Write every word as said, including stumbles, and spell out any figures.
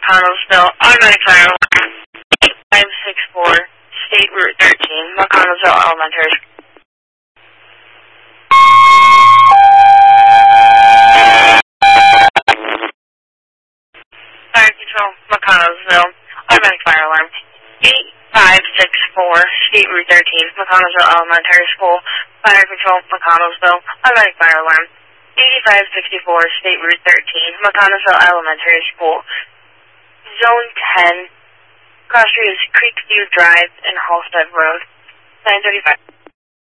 McConnellsville, automatic fire alarm, five six four, State Route thirteen, McConnellsville Elementary. Fire Control, McConnellsville, automatic fire alarm, eight five six four, State Route thirteen, McConnellsville Elementary School. Fire Control, McConnellsville, automatic fire alarm, eighty-five sixty-four, State Route thirteen, McConnellsville Elementary School. Zone ten, cross street is Creekview Drive and Halstead Road, nine thirty-five.